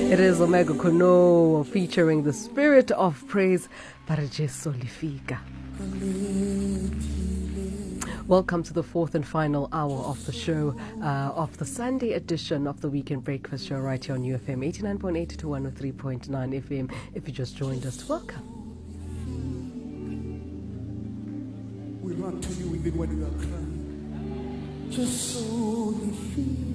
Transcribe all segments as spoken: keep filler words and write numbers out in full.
It is Omega Kono featuring the Spirit of Praise, Parajeso Lifika. Welcome to the fourth and final hour of the show, uh, of the Sunday edition of the Weekend Breakfast Show right here on U F M eighty-nine point eight to one oh three point nine F M. If you just joined us, welcome. We run to you even when we are crying. Just so you feel.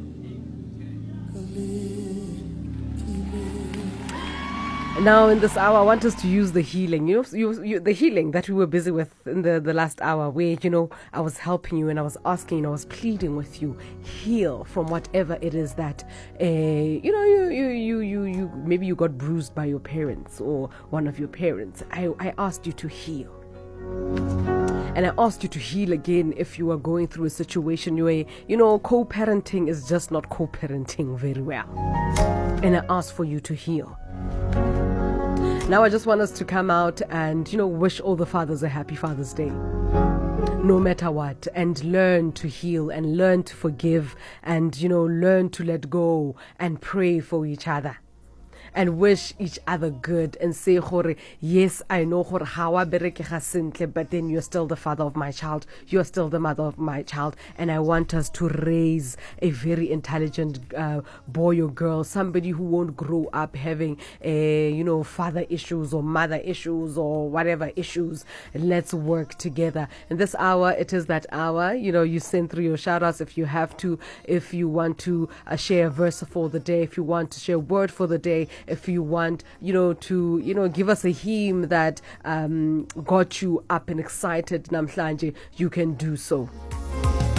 Now, in this hour, I want us to use the healing, you know, you, you, the healing that we were busy with in the, the last hour, where, you know, I was helping you and I was asking, I was pleading with you, heal from whatever it is that, uh, you know, you, you, you, you, you, maybe you got bruised by your parents or one of your parents. I, I asked you to heal. And I asked you to heal again if you are going through a situation where, you know, co-parenting is just not co-parenting very well. And I asked for you to heal. Now I just want us to come out and, you know, wish all the fathers a happy Father's Day. No matter what, and learn to heal and learn to forgive and, you know, learn to let go and pray for each other. And wish each other good and say, Hore, yes, I know Hore, hawa berekega sentle, but then you're still the father of my child. You're still the mother of my child. And I want us to raise a very intelligent uh, boy or girl, somebody who won't grow up having, a, you know, father issues or mother issues or whatever issues. Let's work together. In this hour, it is that hour. You know, you send through your shout outs if you have to, if you want to uh, share a verse for the day, if you want to share a word for the day, if you want, you know, to, you know, give us a hymn that um, got you up and excited, namhlanje, you can do so.